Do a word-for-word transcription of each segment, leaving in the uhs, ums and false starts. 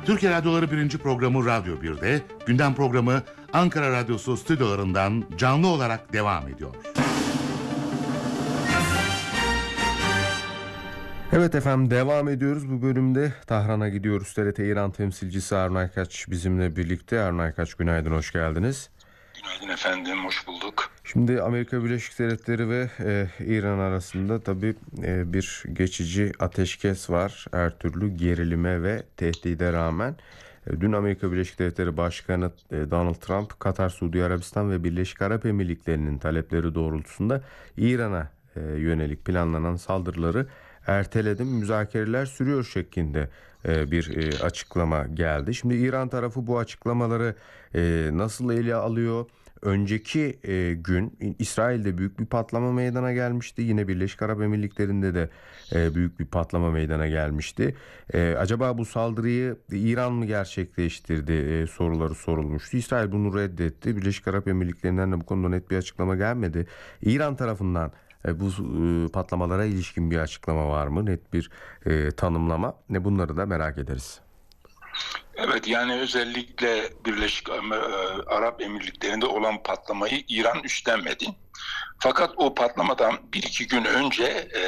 Türkiye Radyoları birinci programı Radyo bir'de, gündem programı Ankara Radyosu stüdyolarından canlı olarak devam ediyor. Evet efendim, devam ediyoruz. Bu bölümde Tahran'a gidiyoruz. T R T İran temsilcisi Harun Aykaç bizimle birlikte. Harun Aykaç, günaydın, hoş geldiniz. Günaydın efendim, hoş bulduk. Şimdi Amerika Birleşik Devletleri ve e, İran arasında tabii e, bir geçici ateşkes var. Her türlü gerilime ve tehdide rağmen. E, dün Amerika Birleşik Devletleri Başkanı e, Donald Trump, Katar, Suudi Arabistan ve Birleşik Arap Emirlikleri'nin talepleri doğrultusunda İran'a e, yönelik planlanan saldırıları erteledim, müzakereler sürüyor şeklinde e, bir e, açıklama geldi. Şimdi İran tarafı bu açıklamaları e, nasıl ele alıyor? Önceki e, gün İsrail'de büyük bir patlama meydana gelmişti. Yine Birleşik Arap Emirlikleri'nde de e, büyük bir patlama meydana gelmişti. E, acaba bu saldırıyı İran mı gerçekleştirdi e, soruları sorulmuştu. İsrail bunu reddetti. Birleşik Arap Emirlikleri'nden de bu konuda net bir açıklama gelmedi. İran tarafından e, bu e, patlamalara ilişkin bir açıklama var mı? Net bir e, tanımlama. Ne, bunları da merak ederiz. Evet, yani özellikle Birleşik Arap Emirlikleri'nde olan patlamayı İran üstlenmedi. Fakat o patlamadan bir iki gün önce e,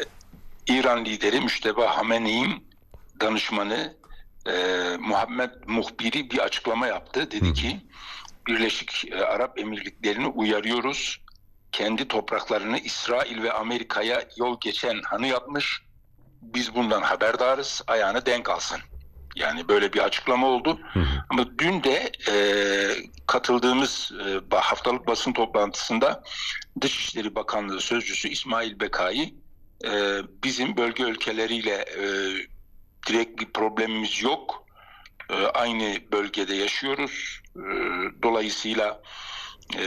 İran lideri Müşteba Hamenei'nin danışmanı e, Muhammed Muhbiri bir açıklama yaptı. Dedi ki Birleşik Arap Emirlikleri'ni uyarıyoruz. Kendi topraklarını İsrail ve Amerika'ya yol geçen hanı yapmış. Biz bundan haberdarız. Ayağını denk alsın. Yani böyle bir açıklama oldu. Hı hı. Ama dün de e, katıldığımız e, haftalık basın toplantısında Dışişleri Bakanlığı Sözcüsü İsmail Bekai e, bizim bölge ülkeleriyle e, direkt bir problemimiz yok. E, aynı bölgede yaşıyoruz. E, dolayısıyla e,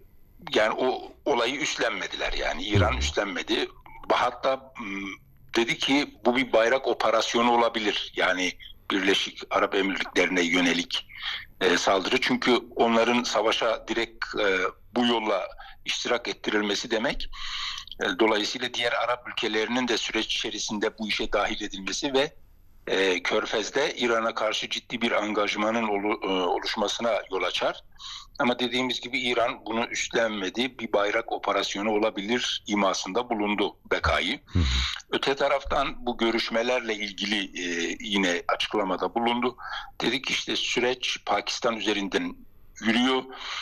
yani o olayı üstlenmediler. Yani İran üstlenmedi. Hatta dedi ki bu bir bayrak operasyonu olabilir. Yani Birleşik Arap Emirlikleri'ne yönelik e, saldırı. Çünkü onların savaşa direkt e, bu yolla iştirak ettirilmesi demek. E, dolayısıyla diğer Arap ülkelerinin de süreç içerisinde bu işe dahil edilmesi ve e, Körfez'de İran'a karşı ciddi bir angajmanın olu, e, oluşmasına yol açar. Ama dediğimiz gibi İran bunu üstlenmedi. Bir bayrak operasyonu olabilir imasında bulundu Bekai. Hı hı. Öte taraftan bu görüşmelerle ilgili e, yine açıklamada bulundu. Dedik işte süreç Pakistan üzerinden yürüyor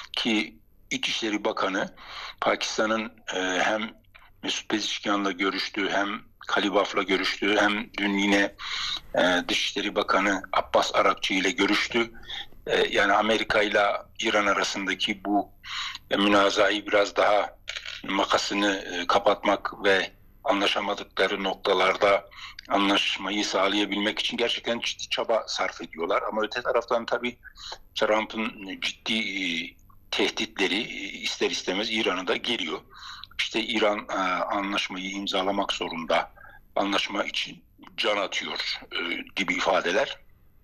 ki İçişleri Bakanı Pakistan'ın e, hem Mesut Pezeshkian'la görüştü, hem Kalibaf'la görüştü, hem dün yine e, Dışişleri Bakanı Abbas Arakçı ile görüştü. E, yani Amerika ile İran arasındaki bu e, münazayı biraz daha makasını e, kapatmak ve anlaşamadıkları noktalarda anlaşmayı sağlayabilmek için gerçekten ciddi çaba sarf ediyorlar. Ama öte taraftan tabii Trump'ın ciddi e, tehditleri e, ister istemez İran'a da geliyor. İşte İran e, anlaşmayı imzalamak zorunda, anlaşma için can atıyor e, gibi ifadeler.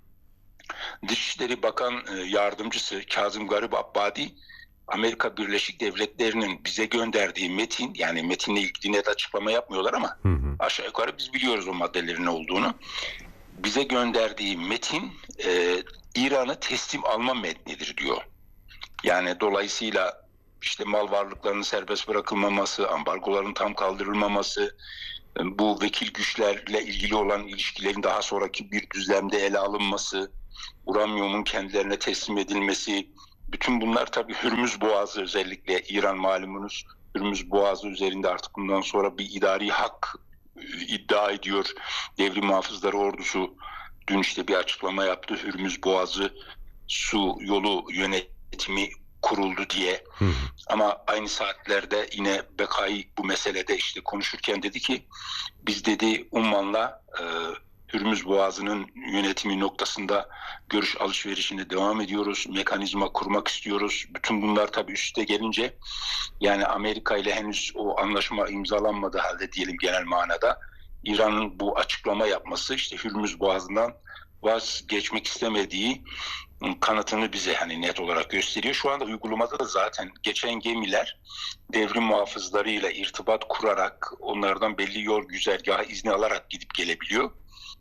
Dışişleri Bakan e, Yardımcısı Kazım Garip Abbadi, Amerika Birleşik Devletleri'nin bize gönderdiği metin, yani metinle ilgili net açıklama yapmıyorlar ama hı hı. aşağı yukarı biz biliyoruz o maddelerin ne olduğunu. Bize gönderdiği metin e, İran'ı teslim alma metnidir diyor. Yani dolayısıyla işte mal varlıklarının serbest bırakılmaması, ambargoların tam kaldırılmaması, bu vekil güçlerle ilgili olan ilişkilerin daha sonraki bir düzlemde ele alınması, uranyumun kendilerine teslim edilmesi, bütün bunlar tabii Hürmüz Boğazı, özellikle İran malumunuz Hürmüz Boğazı üzerinde artık bundan sonra bir idari hak iddia ediyor. Devrim Muhafızları Ordusu dün işte bir açıklama yaptı. Hürmüz Boğazı su yolu yönetimi kuruldu diye. Hı. Ama aynı saatlerde yine Bekai bu meselede işte konuşurken dedi ki biz dedi Umman'la e, Hürmüz Boğazı'nın yönetimi noktasında görüş alışverişine devam ediyoruz. Mekanizma kurmak istiyoruz. Bütün bunlar tabii üste gelince yani Amerika ile henüz o anlaşma imzalanmadığı halde diyelim genel manada İran'ın bu açıklama yapması işte Hürmüz Boğazı'ndan vazgeçmek istemediği kanıtını bize hani net olarak gösteriyor. Şu anda uygulamada da zaten geçen gemiler devrim muhafızlarıyla irtibat kurarak onlardan belli yol güzergahı izni alarak gidip gelebiliyor.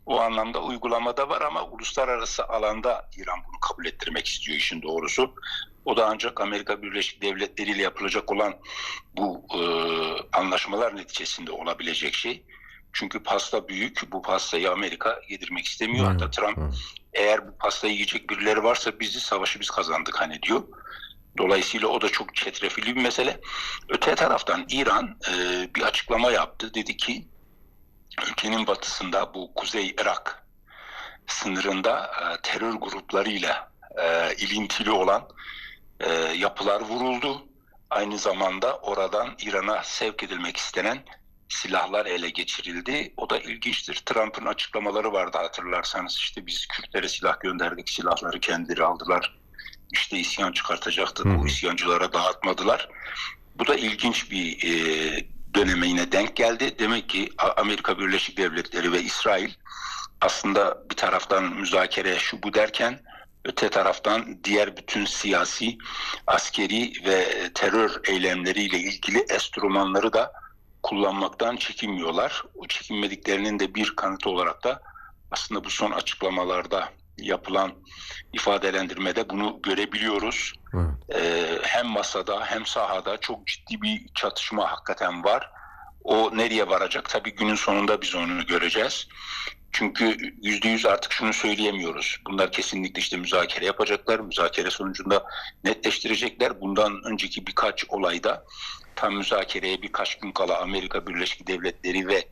O anlamda uygulamada var ama uluslararası alanda İran bunu kabul ettirmek istiyor işin doğrusu. O da ancak Amerika Birleşik Devletleri ile yapılacak olan bu e, anlaşmalar neticesinde olabilecek şey. Çünkü pasta büyük. Bu pastayı Amerika yedirmek istemiyor. Evet, Hatta Trump evet. eğer bu pastayı yiyecek birileri varsa bizi savaşı biz kazandık hani diyor. Dolayısıyla o da çok çetrefilli bir mesele. Öte taraftan İran e, bir açıklama yaptı. Dedi ki ülkenin batısında bu Kuzey Irak sınırında e, terör gruplarıyla e, ilintili olan e, yapılar vuruldu. Aynı zamanda oradan İran'a sevk edilmek istenen silahlar ele geçirildi. O da ilginçtir. Trump'ın açıklamaları vardı hatırlarsanız. İşte biz Kürtlere silah gönderdik, silahları kendileri aldılar. İşte isyan çıkartacaktık, Hı hı. bu isyancılara dağıtmadılar. Bu da ilginç bir e, döneme yine denk geldi. Demek ki Amerika Birleşik Devletleri ve İsrail aslında bir taraftan müzakere şu bu derken öte taraftan diğer bütün siyasi, askeri ve terör eylemleriyle ilgili enstrümanları da kullanmaktan çekinmiyorlar. O çekinmediklerinin de bir kanıtı olarak da aslında bu son açıklamalarda yapılan ifadelendirmede bunu görebiliyoruz. Evet. Ee, hem masada hem sahada çok ciddi bir çatışma hakikaten var. O nereye varacak? Tabii günün sonunda biz onu göreceğiz. Çünkü yüzde yüz artık şunu söyleyemiyoruz. Bunlar kesinlikle işte müzakere yapacaklar. Müzakere sonucunda netleştirecekler. Bundan önceki birkaç olayda tam müzakereye birkaç gün kala Amerika Birleşik Devletleri ve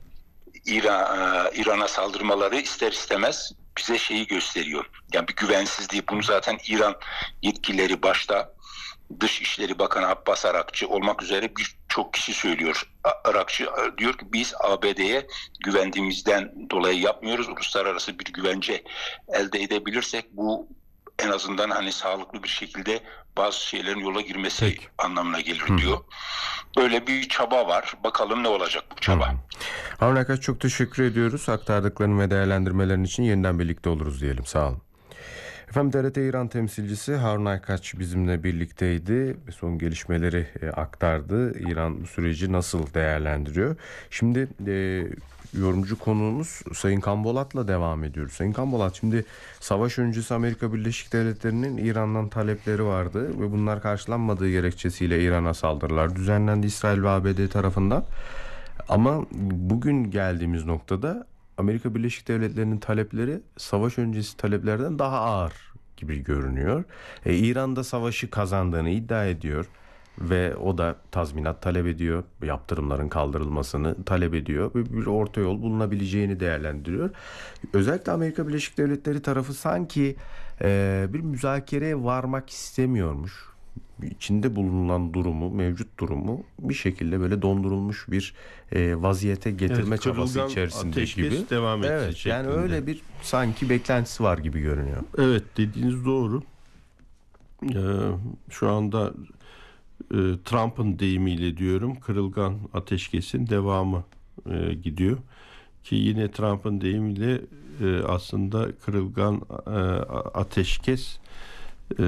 İran, İran'a saldırmaları ister istemez bize şeyi gösteriyor. Yani bir güvensizliği. Bunu zaten İran yetkilileri başta Dışişleri Bakanı Abbas Arakçı olmak üzere birçok kişi söylüyor. Arakçı diyor ki biz A B D'ye güvendiğimizden dolayı yapmıyoruz. Uluslararası bir güvence elde edebilirsek bu en azından hani sağlıklı bir şekilde bazı şeylerin yola girmesi Peki. anlamına gelir Hı. diyor. Böyle bir çaba var. Bakalım ne olacak bu çaba. Hı. Harun Aykaç, çok teşekkür ediyoruz. Aktardıkların ve değerlendirmelerin için yeniden birlikte oluruz diyelim. Sağ olun. Efendim, T R T İran temsilcisi Harun Aykaç bizimle birlikteydi. Son gelişmeleri e, aktardı. İran bu süreci nasıl değerlendiriyor? Şimdi e, yorumcu konuğumuz Sayın Kambolat'la devam ediyoruz. Sayın Kambolat, şimdi savaş öncesi Amerika Birleşik Devletleri'nin İran'dan talepleri vardı ve bunlar karşılanmadığı gerekçesiyle İran'a saldırılar düzenlendi İsrail ve A B D tarafından. Ama bugün geldiğimiz noktada Amerika Birleşik Devletleri'nin talepleri savaş öncesi taleplerden daha ağır gibi görünüyor. E, İran da savaşı kazandığını iddia ediyor ve o da tazminat talep ediyor, yaptırımların kaldırılmasını talep ediyor ve bir orta yol bulunabileceğini değerlendiriyor. Özellikle Amerika Birleşik Devletleri tarafı sanki e, bir müzakereye varmak istemiyormuş. İçinde bulunan durumu, mevcut durumu bir şekilde böyle dondurulmuş bir e, vaziyete getirme Evet, çabası kırılgan içerisinde ateşkes gibi. devam etsin Evet, yani şeklinde. öyle bir sanki beklentisi var gibi görünüyor. Evet, dediğiniz doğru. Ee, şu anda e, Trump'ın deyimiyle diyorum, kırılgan ateşkesin devamı e, gidiyor. Ki yine Trump'ın deyimiyle e, aslında kırılgan e, ateşkes e,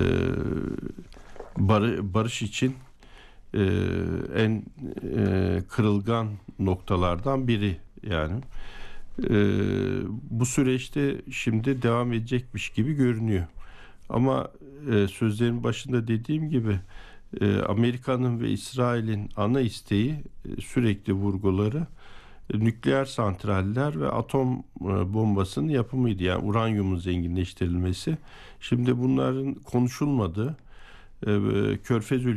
barı, barış için e, en e, kırılgan noktalardan biri yani. E, bu süreçte şimdi devam edecekmiş gibi görünüyor. Ama e, sözlerin başında dediğim gibi e, Amerika'nın ve İsrail'in ana isteği e, sürekli vurguları e, nükleer santraller ve atom e, bombasının yapımıydı. Yani uranyumun zenginleştirilmesi. Şimdi bunların konuşulmadığı, e, Körfez ülkeleri